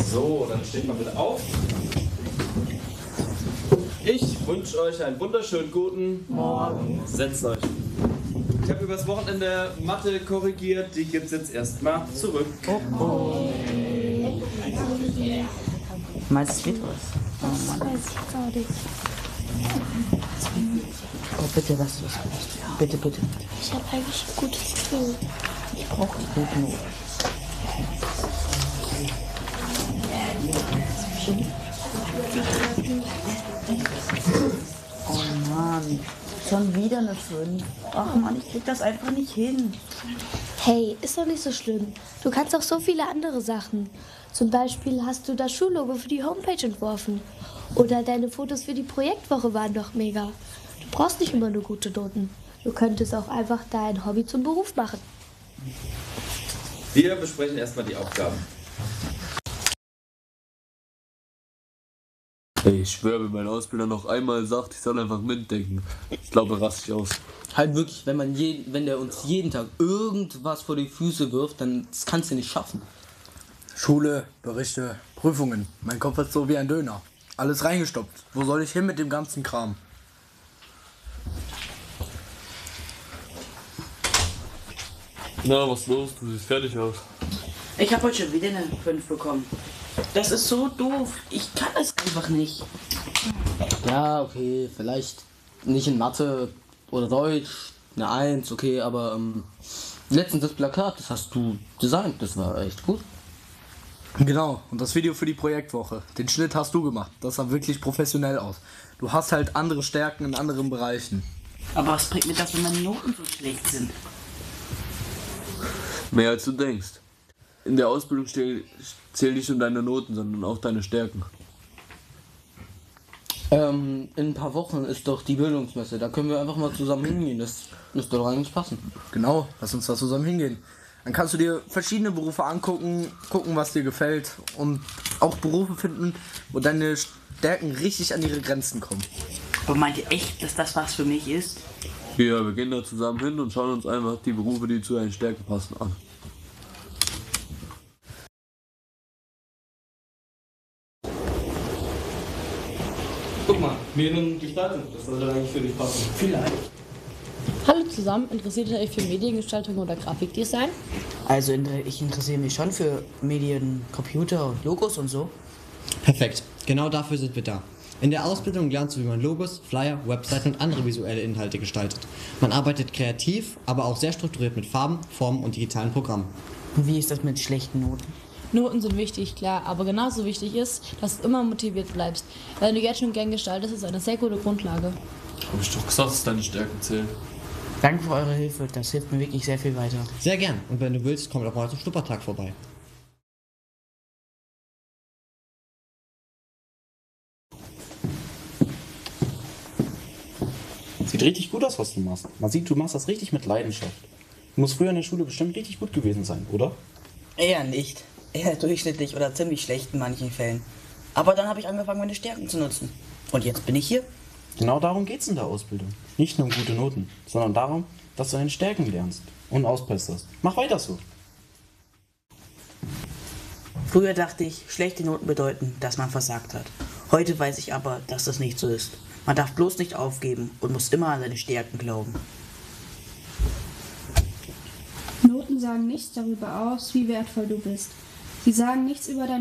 So, dann steht mal bitte auf. Ich wünsche euch einen wunderschönen guten Morgen. Setzt euch. Ich habe übers Wochenende Mathe korrigiert, die gibt's jetzt erstmal zurück. Meinst du, es wird was? Das weiß ich gar nicht. Oh, bitte, lass du das gut. Bitte, bitte. Ich habe eigentlich ein gutes Gefühl. Ich brauche die guten Noten. Oh Mann, schon wieder eine 5. Ach Mann, ich krieg das einfach nicht hin. Hey, ist doch nicht so schlimm. Du kannst auch so viele andere Sachen. Zum Beispiel hast du das Schullogo für die Homepage entworfen. Oder deine Fotos für die Projektwoche waren doch mega. Du brauchst nicht immer nur gute Noten. Du könntest auch einfach dein Hobby zum Beruf machen. Wir besprechen erstmal die Aufgaben. Ey, ich schwöre, wenn mein Ausbilder noch einmal sagt, ich soll einfach mitdenken. Ich glaube, raste ich aus. Halt wirklich, wenn der uns jeden Tag irgendwas vor die Füße wirft, dann das kannst du nicht schaffen. Schule, Berichte, Prüfungen. Mein Kopf ist so wie ein Döner. Alles reingestopft. Wo soll ich hin mit dem ganzen Kram? Na, was ist los? Du siehst fertig aus. Ich habe heute schon wieder eine 5 bekommen. Das ist so doof. Ich kann das einfach nicht. Ja, okay, vielleicht nicht in Mathe oder Deutsch, eine 1, okay, aber letztens das Plakat, das hast du designt, das war echt gut. Genau, und das Video für die Projektwoche. Den Schnitt hast du gemacht. Das sah wirklich professionell aus. Du hast halt andere Stärken in anderen Bereichen. Aber was bringt mir das, wenn meine Noten so schlecht sind? Mehr als du denkst. In der Ausbildung zählen nicht nur deine Noten, sondern auch deine Stärken. In ein paar Wochen ist doch die Bildungsmesse. Da können wir einfach mal zusammen hingehen. Das müsste doch eigentlich passen. Genau, lass uns da zusammen hingehen. Dann kannst du dir verschiedene Berufe angucken, gucken, was dir gefällt und auch Berufe finden, wo deine Stärken richtig an ihre Grenzen kommen. Aber meint ihr echt, dass das was für mich ist? Ja, wir gehen da zusammen hin und schauen uns einfach die Berufe, die zu deinen Stärken passen, an. Guck mal, Mediengestaltung, das sollte eigentlich für dich passen. Vielleicht. Hallo zusammen, interessiert ihr euch für Mediengestaltung oder Grafikdesign? Also ich interessiere mich schon für Medien, Computer und Logos und so. Perfekt, genau dafür sind wir da. In der Ausbildung lernst du, wie man Logos, Flyer, Webseiten und andere visuelle Inhalte gestaltet. Man arbeitet kreativ, aber auch sehr strukturiert mit Farben, Formen und digitalen Programmen. Und wie ist das mit schlechten Noten? Noten sind wichtig, klar, aber genauso wichtig ist, dass du immer motiviert bleibst. Wenn du jetzt schon gern gestaltest, ist eine sehr gute Grundlage. Hab ich doch gesagt, dass deine Stärken zählen. Danke für eure Hilfe, das hilft mir wirklich sehr viel weiter. Sehr gern, und wenn du willst, komm doch mal zum Schnuppertag vorbei. Sieht richtig gut aus, was du machst. Man sieht, du machst das richtig mit Leidenschaft. Du musst früher in der Schule bestimmt richtig gut gewesen sein, oder? Eher nicht. Eher durchschnittlich oder ziemlich schlecht in manchen Fällen. Aber dann habe ich angefangen, meine Stärken zu nutzen. Und jetzt bin ich hier. Genau darum geht's in der Ausbildung. Nicht nur um gute Noten, sondern darum, dass du deine Stärken lernst und ausbesserst. Mach weiter so. Früher dachte ich, schlechte Noten bedeuten, dass man versagt hat. Heute weiß ich aber, dass das nicht so ist. Man darf bloß nicht aufgeben und muss immer an seine Stärken glauben. Noten sagen nichts darüber aus, wie wertvoll du bist. Sie sagen nichts über deine